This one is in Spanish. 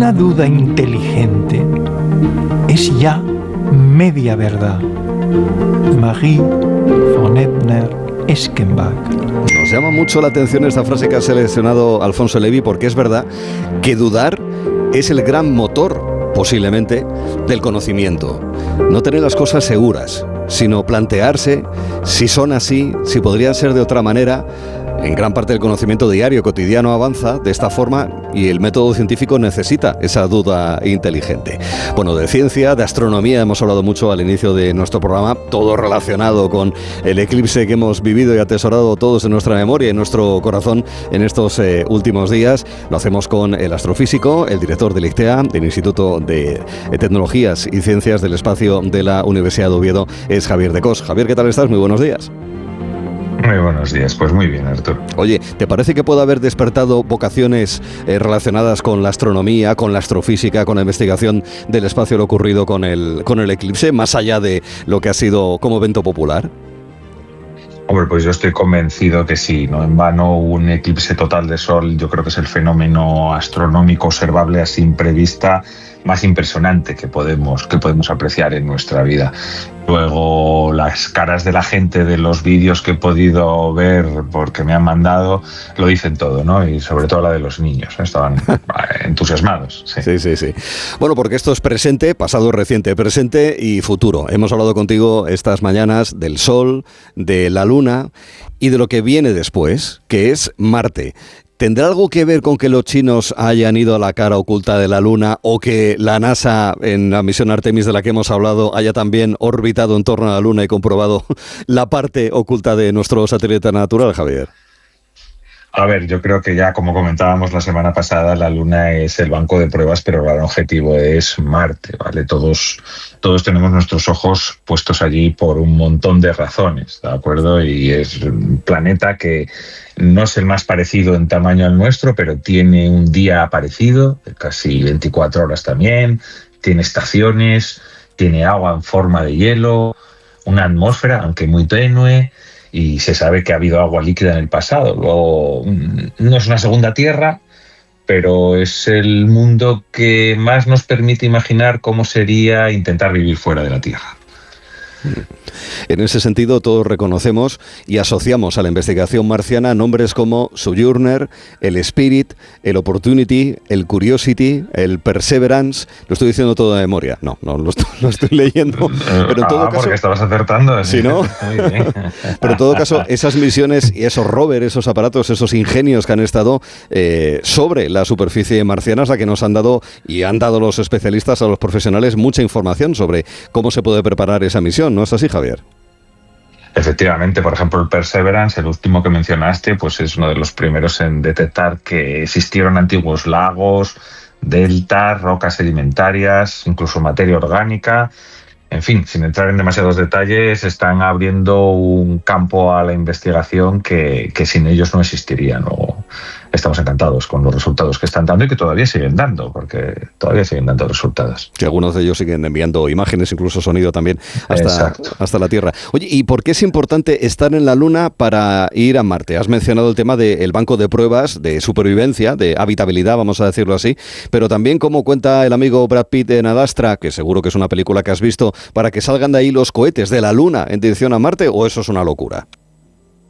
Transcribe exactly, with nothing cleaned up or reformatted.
una duda inteligente es ya media verdad. Marie von Ebner-Eschenbach. Nos llama mucho la atención esta frase que ha seleccionado Alfonso Levi, porque es verdad que dudar es el gran motor, posiblemente, del conocimiento. No tener las cosas seguras, sino plantearse si son así, si podrían ser de otra manera. En gran parte del conocimiento diario, cotidiano, avanza de esta forma y el método científico necesita esa duda inteligente. Bueno, de ciencia, de astronomía hemos hablado mucho al inicio de nuestro programa, todo relacionado con el eclipse que hemos vivido y atesorado todos en nuestra memoria y en nuestro corazón en estos eh, últimos días. Lo hacemos con el astrofísico, el director del ICTEA, del Instituto de Tecnologías y Ciencias del Espacio de la Universidad de Oviedo, es Javier de Cos. Javier, ¿qué tal estás? Muy buenos días. Muy buenos días, pues muy bien, Artur. Oye, ¿te parece que puede haber despertado vocaciones eh, relacionadas con la astronomía, con la astrofísica, con la investigación del espacio, lo ocurrido con el, con el eclipse, más allá de lo que ha sido como evento popular? Hombre, pues yo estoy convencido que sí, no en vano un eclipse total de sol, yo creo que es el fenómeno astronómico observable a simple vista más impresionante que podemos, que podemos apreciar en nuestra vida. Luego, las caras de la gente de los vídeos que he podido ver, porque me han mandado, lo dicen todo, ¿no? Y sobre todo la de los niños, ¿eh? Estaban entusiasmados. Sí. sí, sí, sí. Bueno, porque esto es presente, pasado, reciente, presente y futuro. Hemos hablado contigo estas mañanas del Sol, de la Luna y de lo que viene después, que es Marte. ¿Tendrá algo que ver con que los chinos hayan ido a la cara oculta de la Luna o que la NASA, en la misión Artemis de la que hemos hablado, haya también orbitado en torno a la Luna y comprobado la parte oculta de nuestro satélite natural, Javier? A ver, yo creo que ya, como comentábamos la semana pasada, la Luna es el banco de pruebas, pero el gran objetivo es Marte, ¿vale? Todos, todos tenemos nuestros ojos puestos allí por un montón de razones, ¿de acuerdo? Y es un planeta que no es el más parecido en tamaño al nuestro, pero tiene un día parecido, casi veinticuatro horas también, tiene estaciones, tiene agua en forma de hielo, una atmósfera, aunque muy tenue, y se sabe que ha habido agua líquida en el pasado. Luego, no es una segunda Tierra, pero es el mundo que más nos permite imaginar cómo sería intentar vivir fuera de la Tierra. En ese sentido, todos reconocemos y asociamos a la investigación marciana nombres como Sojourner, el Spirit, el Opportunity, el Curiosity, el Perseverance. Lo estoy diciendo todo de memoria. No, no lo estoy, lo estoy leyendo. Pero en todo ah, caso, porque estabas acertando. Sí, ¿no? Muy bien. Pero en todo caso, esas misiones y esos rovers, esos aparatos, esos ingenios que han estado eh, sobre la superficie marciana, es la que nos han dado y han dado los especialistas a los profesionales mucha información sobre cómo se puede preparar esa misión. ¿No es así, Javier? Efectivamente, por ejemplo, el Perseverance, el último que mencionaste, pues es uno de los primeros en detectar que existieron antiguos lagos, deltas, rocas sedimentarias, incluso materia orgánica. En fin, sin entrar en demasiados detalles, están abriendo un campo a la investigación que, que sin ellos no existiría, ¿no? Estamos encantados con los resultados que están dando y que todavía siguen dando, porque todavía siguen dando resultados. Que algunos de ellos siguen enviando imágenes, incluso sonido también, hasta, hasta la Tierra. Oye, ¿y por qué es importante estar en la Luna para ir a Marte? Has mencionado el tema del banco de pruebas de supervivencia, de habitabilidad, vamos a decirlo así, pero también, como cuenta el amigo Brad Pitt en Ad Astra, que seguro que es una película que has visto, para que salgan de ahí los cohetes de la Luna en dirección a Marte, ¿o eso es una locura?